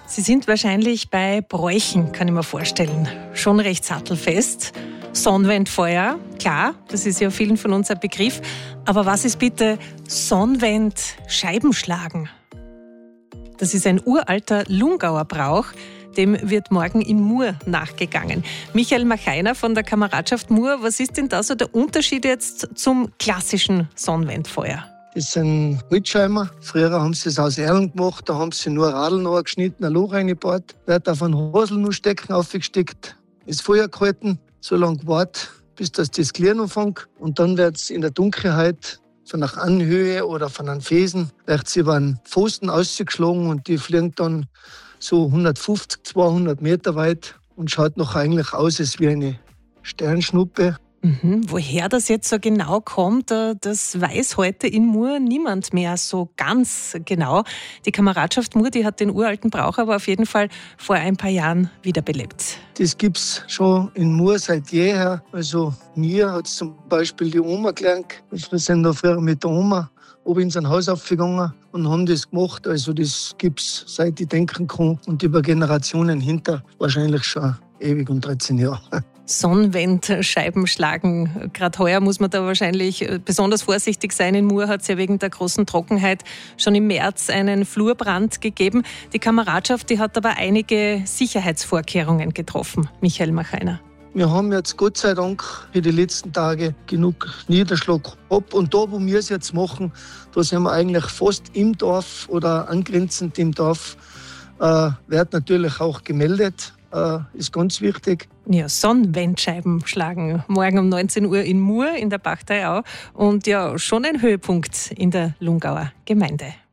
Sie sind wahrscheinlich bei Bräuchen, kann ich mir vorstellen. Schon recht sattelfest. Sonnenwendfeuer, klar, das ist ja vielen von uns ein Begriff. Aber was ist bitte Sonnenwendscheibenschlagen? Das ist ein uralter Lungauer Brauch. Dem wird morgen in Mur nachgegangen. Michael Machainer von der Kameradschaft Mur, was ist denn da so der Unterschied jetzt zum klassischen Sonnenwendfeuer? Das sind Holzscheiben. Früher haben sie das aus Erlen gemacht, da haben sie nur Radeln angeschnitten, ein Loch reingebaut, wird auf einen Haselnussstecken aufgesteckt, ist Feuer gehalten, so lange gewartet, bis das Klirren anfängt. Und dann wird es in der Dunkelheit von einer Anhöhe oder von einem Felsen, wird sie über einen Pfosten ausgeschlagen und die fliegen dann so 150, 200 Meter weit und schaut noch eigentlich aus, als wie eine Sternschnuppe. Woher das jetzt so genau kommt, das weiß heute in Mur niemand mehr so ganz genau. Die Kameradschaft Mur, die hat den uralten Brauch aber auf jeden Fall vor ein paar Jahren wiederbelebt. Das gibt es schon in Mur seit jeher. Also mir hat es zum Beispiel die Oma gelernt. Wir sind da früher mit der Oma oben in sein Haus aufgegangen und haben das gemacht. Also das gibt es, seit ich denken kann, und über Generationen hinter wahrscheinlich schon ewig und 13 Jahre. Sonnenwendscheiben schlagen. Gerade heuer muss man da wahrscheinlich besonders vorsichtig sein. In Mur hat es ja wegen der großen Trockenheit schon im März einen Flurbrand gegeben. Die Kameradschaft, die hat aber einige Sicherheitsvorkehrungen getroffen. Michael Machainer. Wir haben jetzt Gott sei Dank für die letzten Tage genug Niederschlag gehabt. Und da, wo wir es jetzt machen, da sind wir eigentlich fast im Dorf oder angrenzend im Dorf. Wird natürlich auch gemeldet. Ist ganz wichtig. Ja, Sonnenwendscheiben schlagen morgen um 19 Uhr in Mur in der Bachtallau und ja, schon ein Höhepunkt in der Lungauer Gemeinde.